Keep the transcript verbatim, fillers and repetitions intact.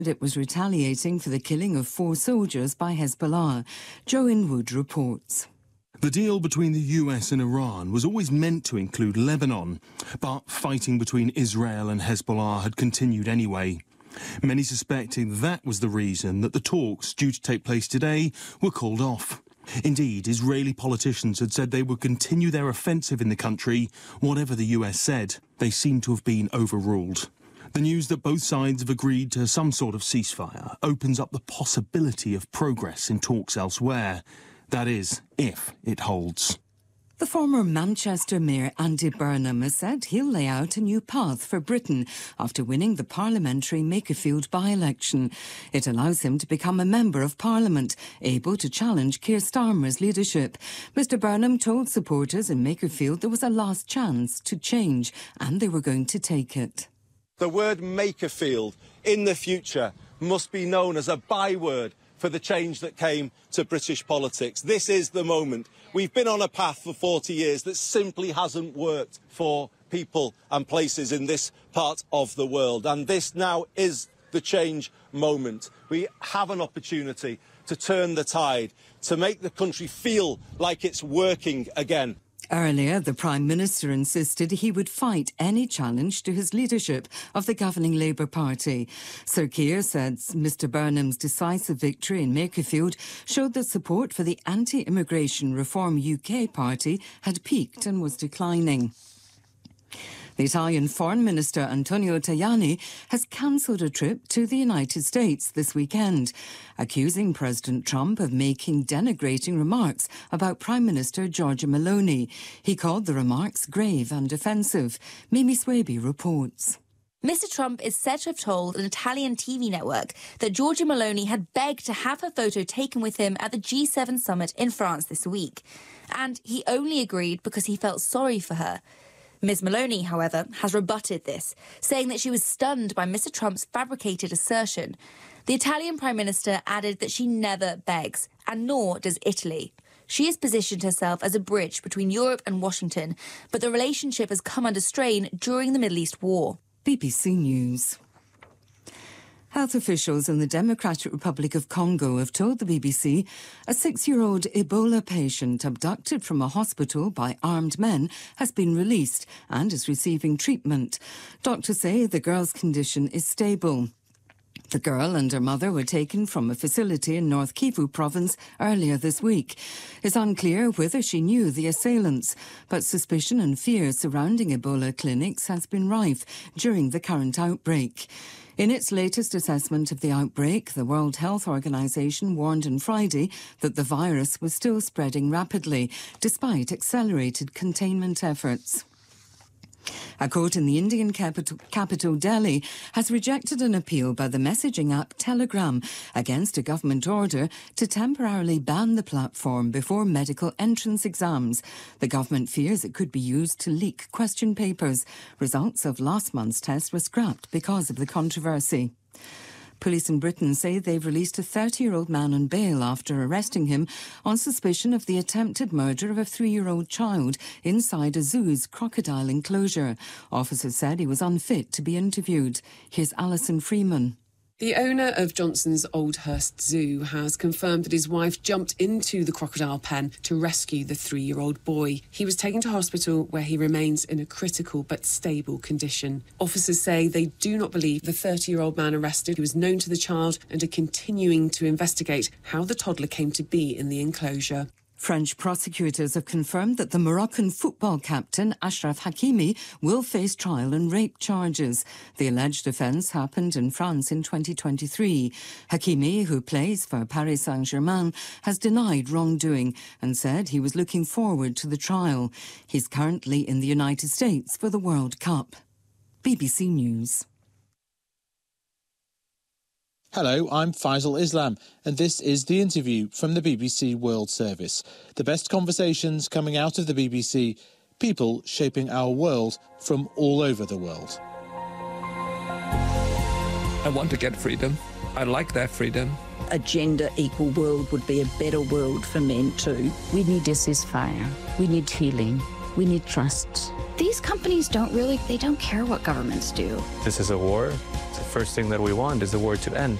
It was retaliating for the killing of four soldiers by Hezbollah. Joe Inwood reports. The deal between the U S and Iran was always meant to include Lebanon, but fighting between Israel and Hezbollah had continued anyway. Many suspecting that was the reason that the talks due to take place today were called off. Indeed, Israeli politicians had said they would continue their offensive in the country, whatever the U S said. They seem to have been overruled. The news that both sides have agreed to some sort of ceasefire opens up the possibility of progress in talks elsewhere. That is, if it holds. The former Manchester Mayor Andy Burnham has said he'll lay out a new path for Britain after winning the parliamentary Makerfield by-election. It allows him to become a Member of Parliament, able to challenge Keir Starmer's leadership. Mr Burnham told supporters in Makerfield there was a last chance to change and they were going to take it. The word Makerfield in the future must be known as a byword for the change that came to British politics. This is the moment. We've been on a path for forty years that simply hasn't worked for people and places in this part of the world. And this now is the change moment. We have an opportunity to turn the tide, to make the country feel like it's working again. Earlier, the Prime Minister insisted he would fight any challenge to his leadership of the governing Labour Party. Sir Keir said Mr Burnham's decisive victory in Makerfield showed that support for the anti-immigration Reform U K party had peaked and was declining. The Italian Foreign Minister Antonio Tajani has cancelled a trip to the United States this weekend, accusing President Trump of making denigrating remarks about Prime Minister Giorgia Meloni. He called the remarks grave and offensive. Mimi Swaby reports. Mister Trump is said to have told an Italian T V network that Giorgia Meloni had begged to have her photo taken with him at the G seven summit in France this week. And he only agreed because he felt sorry for her. Miz Meloni, however, has rebutted this, saying that she was stunned by Mister Trump's fabricated assertion. The Italian Prime Minister added that she never begs, and nor does Italy. She has positioned herself as a bridge between Europe and Washington, but the relationship has come under strain during the Middle East war. B B C News. Health officials in the Democratic Republic of Congo have told the B B C a six-year-old Ebola patient abducted from a hospital by armed men has been released and is receiving treatment. Doctors say the girl's condition is stable. The girl and her mother were taken from a facility in North Kivu province earlier this week. It's unclear whether she knew the assailants, but suspicion and fear surrounding Ebola clinics has been rife during the current outbreak. In its latest assessment of the outbreak, the World Health Organization warned on Friday that the virus was still spreading rapidly, despite accelerated containment efforts. A court in the Indian capital, capital Delhi has rejected an appeal by the messaging app Telegram against a government order to temporarily ban the platform before medical entrance exams. The government fears it could be used to leak question papers. Results of last month's test were scrapped because of the controversy. Police in Britain say they've released a thirty-year-old man on bail after arresting him on suspicion of the attempted murder of a three-year-old child inside a zoo's crocodile enclosure. Officers said he was unfit to be interviewed. Here's Alison Freeman. The owner of Johnson's Oldhurst Zoo has confirmed that his wife jumped into the crocodile pen to rescue the three-year-old boy. He was taken to hospital where he remains in a critical but stable condition. Officers say they do not believe the thirty-year-old man arrested was known to the child and are continuing to investigate how the toddler came to be in the enclosure. French prosecutors have confirmed that the Moroccan football captain Achraf Hakimi will face trial on rape charges. The alleged offence happened in France in twenty twenty-three. Hakimi, who plays for Paris Saint-Germain, has denied wrongdoing and said he was looking forward to the trial. He's currently in the United States for the World Cup. B B C News. Hello, I'm Faisal Islam, and this is The Interview from the B B C World Service. The best conversations coming out of the B B C, people shaping our world from all over the world. I want to get freedom. I like that freedom. A gender-equal world would be a better world for men too. We need a ceasefire. We need healing. We need trust. These companies don't really, they don't care what governments do. This is a war. It's a first thing that we want is the war to end.